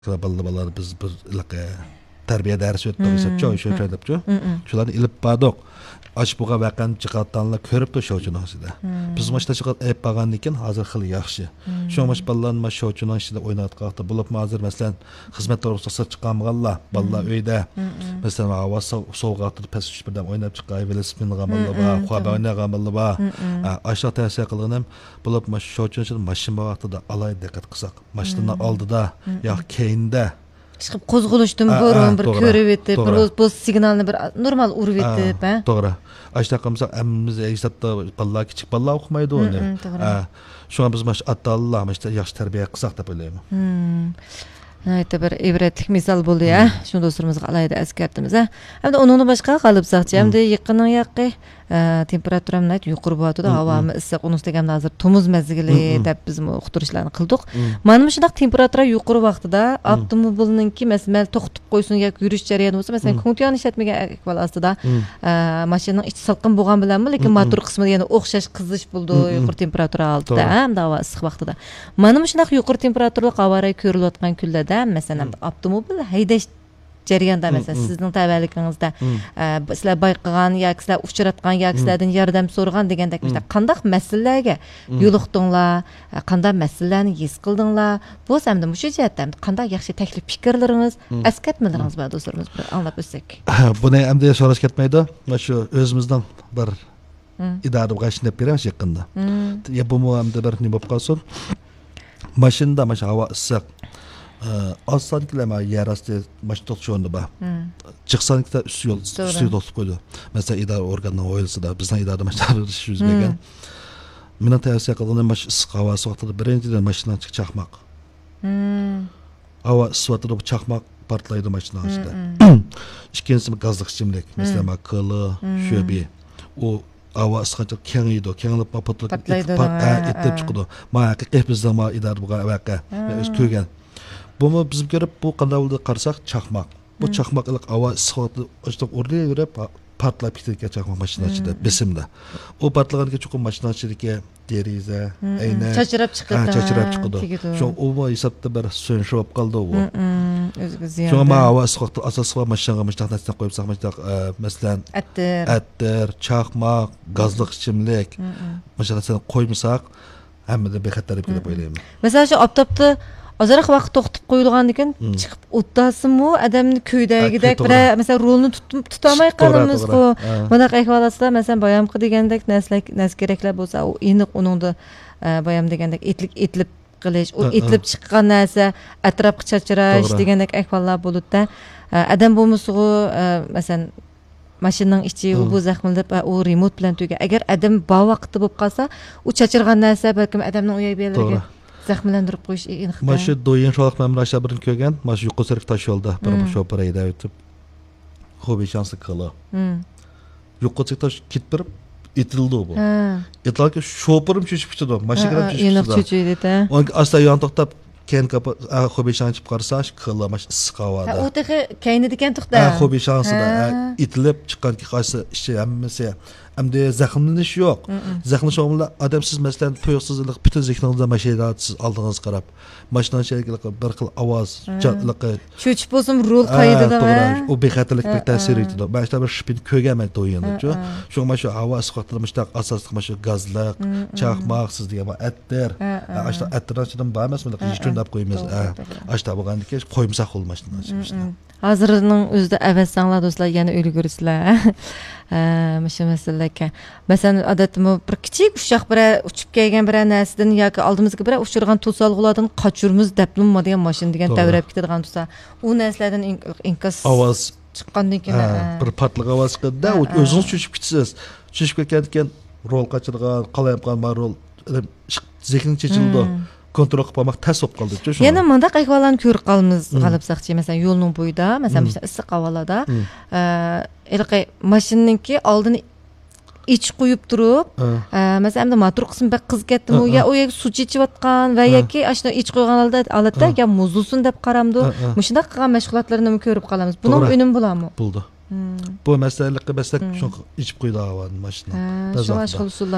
balalar biz bir tarbiya dersi o'tdik joy shu debchu shularni ilib bordik ochib bo'lgan vaqani chiqatdanlar ko'rib turishuvchini ichida biz mashta chiqat ep qolgandan keyin hozir xil yaxshi shu mash balalarni mash shovchini ichida o'ynatqaqda bo'lib hozir masalan xizmat to'g'risida chiqqanlar balalar uyda masalan havo sovuqda past birdan o'ynab chiqqan velosipedga bor xo'ba o'ynagan bor aşağı tavsiya qilganim bo'lib mash shovchini mashina vaqtida alay diqqat qilsak mashinaning oldida yoki keyinda chiqib qo'zg'olishdan burun bir ko'rib etib bir bu signalni bir normal urib etib to'g'ri ashta qilsak hammamiz eshitda bolalar kichik bolalar o'qimaydi uni shunga biz mash atallar mash yaxshi tarbiya qilsak deb o'ylayman ayta bir ibratlik misol bo'ldi ya shu do'stlarimizga alayda eskartimiz hamda uningni boshqa qolibsaqchi hamda yaqinning yaqi temperaturamni yuqori bo'ladi havomi issiq uni ustiga hamda hozir tomuz mazgili deb biz uqtirishlarni qildik mana shunday temperatura yuqori vaqtida avtomobilninki masalan to'xtatib qo'ysin yoki yurish jarayoni bo'lsa masalan ko'ntiyon ishlatmagan ahvol ostida mashinaning ichi salqin bo'lgan bilanmi lekin motor qismida yana o'xshash qizish bo'ldi yuqori temperatura altida hamda havo issiq vaqtida mana shunday yuqori temperaturali havoga ko'rilayotgan kunlarda masalan avtomobil haydash jarayonda masalan sizning tavalliginizda sizlar bayqagan yoki sizlar uchratgan yoki sizlardan yordam so'ragan degandek qanday masalalarga yo'liqdinglar qanday masalalarni his qildinglar bu hamda shu jihatdan qanday yaxshi taklif fikrlaringiz eskartmalaringiz bor do'stlarimiz bir anglab o'tsak buni endi so'rash ketmaydi shu o'zimizdan bir idora g'ashnab beramiz yaqinda bu hamda bir nima bo'lib qolsin mashinada mana havo issiq aslankilar yer asti mashtoq sho'nda ba chiqsankilar üst yo'l to'sib qo'ydi masalan idora organning o'yilsida bizning idora mashlari yuz bergan meni tavsiya qilganim mash issiq havo vaqtida birinchidan mashina chaqmoq havo issiqda chaqmoq portlaydi mashina ichida ikkinchisi gazli ichimlik masalan koli sho'bi u havo issiqcha kengaydi kengayib itib chiqadi mana haqiqiy bizning idora bo'lgan vaqa o'z ko'rgan bunu bizim görüp bu kanalda qarsak çakmak. Bu çakmak ılık hava sıkıntı işte oraya göre patlayıp giderken çakmak maşına içinde besimde. O patlagan ki çok maşına içindeki derize, ayna çaçırap çıkıdı. Çaçırap çıkıdı. Şu o hesapta bir sönüş olup kaldı o. Şu ama hava sıkıntı asas maşına nasıl koyup sakmıştık mesela ettir, çakmak, gazlık içimlik maşına sen koymuşsak hem de bekatlarıp gidip oynayayım. Mesela şu aptapta azaraq vaqt to'xtatib qo'yilgan ekan chiqib o'tdasinmi odamni ko'ydagidek bir masalan rolni tutolmay qolamiz ku bunaqa ahvolda masalan boyamqi degandek nas keraklar bo'lsa u aniq uningda boyam degandek etlib qilish u etlib chiqqan narsa atrofga chachirash degandek ahvollar bo'ladi-da odam bo'lmasa masalan mashinaning ichi bu zaxmilab u remont bilan tugagan agar odam bo vaqti bo'lib qolsa u chachirgan narsa balkim odamning uya berligi zaxmlandirib qo'yish aniq. Maşı doyun şolaq məmraşa birini kögən, maşı yuqusarıq taş yolda bir şoparayı da ötüb. Xobi şansı qılı. Yuqusarıq taş kitbirib itildi bu. İtildi ki şoparım çöçüp çıdı. Maşı qırım çöçüp çıdı. Onun asla yan toxtab keyin kapı xobi şansı çıp qarsa qılı maşı ısıq havada. O texi keyni diken toxda. Xobi şansı da itilib çıqqan ki qaysı işi həmmisi Amde zaxmlanish yo'q. Zaxmlanish olmala adam siz masalan to'yuqsizlik butun zehningizni mashinasiz oldingiz qarab, mashina sherikligi bir xil ovoz, jotliqi. Cho'chib bo'lsam rol qo'ydi-da. U bexatarlik bir ta'sir etadi. Mana bir shipin ko'rganman to'yinda-ku. Shu mana shu havo issiqtirmishda asosli mana shu gazliq, chaqmoq siz degan attir. Ashta attirdan bor emasmi? Hech deb qo'yamiz. Ashta bo'lgandan keyin qo'ymasa xolmashina. Hozirning o'zida avatsanglar do'stlar yana o'ylagursizlar. Məşə məsələlərkən. Məsələn, adətimi bir kiçik uşaq bir uçub gələn bir narsadan yoki oldimizga bir uçurğan to'salg'ulardan qochurmiz debnima degan mashina degan davrab ketadigan tursa, u narsalardan inkas ovoz chiqqandan keyin bir patliq ovoz chiqadi-da, o'zingiz cho'chib ketasiz. Cho'chib ketgandan rol qochirgan, qalayotgan rol zehning chechildi. Kontrol qilib olmoq tas bo'lib qoldi. Yana mundaq ahvollarni ko'rib qolibsaqchi, masalan, yo'lning bo'yida, masalan, issiq havolarda, ilqi mashinaningki oldini ich qo'yib turib, masalan, motor qismi bir qiz ketdimi, yo u yerga suv chechiyotgan va yoki ashuna ich qo'ygan holatda yo muzulsin deb qaramdi. Shunday qilgan mashg'ulotlarni ko'rib qolamiz. Buning unumi bo'ladimi? Bo'ldi. Bu masalalarga basak shu ichib qo'ydi havoni mashina. Shu mashg'ul